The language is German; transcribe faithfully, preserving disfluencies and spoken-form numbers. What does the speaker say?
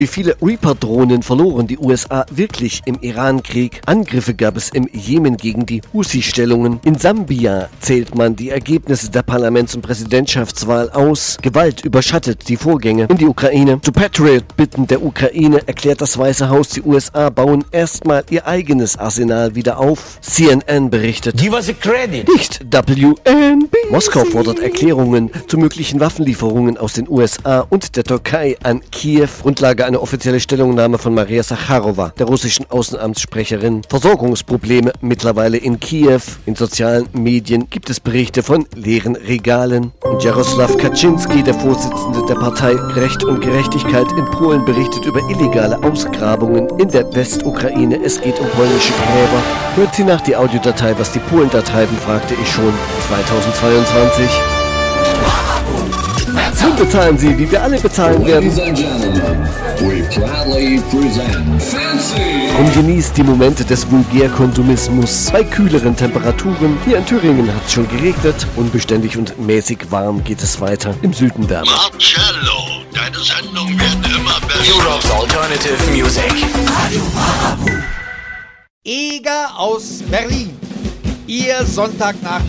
Wie viele Reaper-Drohnen verloren die U S A wirklich im Iran-Krieg? Angriffe gab es im Jemen gegen die Husi-Stellungen. In Sambia zählt man die Ergebnisse der Parlaments- und Präsidentschaftswahl aus. Gewalt überschattet die Vorgänge in die Ukraine. Zu Patriot-Bitten der Ukraine erklärt das Weiße Haus, die U S A bauen erstmal ihr eigenes Arsenal wieder auf. C N N berichtet. Give us a credit. Nicht W N B C. Moskau fordert Erklärungen zu möglichen Waffenlieferungen aus den U S A und der Türkei an Kiew. Grundlage eine offizielle Stellungnahme von Maria Sacharowa, der russischen Außenamtssprecherin. Versorgungsprobleme mittlerweile in Kiew. In sozialen Medien gibt es Berichte von leeren Regalen. Und Jaroslaw Kaczynski, der Vorsitzende der Partei Recht und Gerechtigkeit in Polen, berichtet über illegale Ausgrabungen in der Westukraine. Es geht um polnische Gräber. Hört sie nach die Audiodatei, was die Polen da treiben, fragte ich schon zweitausendzweiundzwanzig. Nun bezahlen Sie, wie wir alle bezahlen werden. Drum genießt die Momente des Vulgärkonsumismus bei kühleren Temperaturen. Hier in Thüringen hat es schon geregnet. Unbeständig und mäßig warm geht es weiter. Im Süden wärmer. Marcello, deine Sendung wird immer besser. Europe's Alternative Music. Eger aus Berlin. Ihr Sonntagnacht